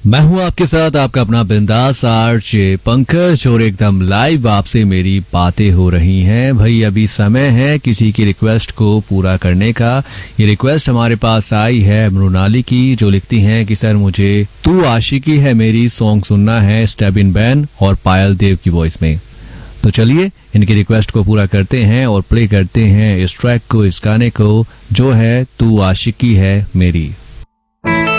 मैं हूं आपके साथ आपका अपना बिंदास आरजे पंकज और एकदम लाइव आपसे मेरी बातें हो रही हैं। भाई अभी समय है किसी की रिक्वेस्ट को पूरा करने का। ये रिक्वेस्ट हमारे पास आई है मृणाली की, जो लिखती हैं कि सर मुझे तू आशिकी है मेरी सॉन्ग सुनना है स्टेबिन बैन और पायल देव की वॉइस में। तो चलिए इनकी रिक्वेस्ट को पूरा करते हैं और प्ले करते हैं इस ट्रैक को, इस गाने को जो है तू आशिकी है मेरी।